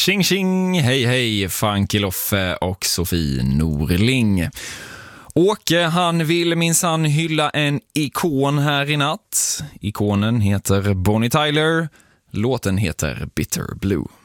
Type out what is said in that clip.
Tjing tjing, hej hej, Funky Loffe och Sofie Norling. Åke, han vill minsann hylla en ikon här i natt. Ikonen heter Bonnie Tyler, låten heter Bitter Blue.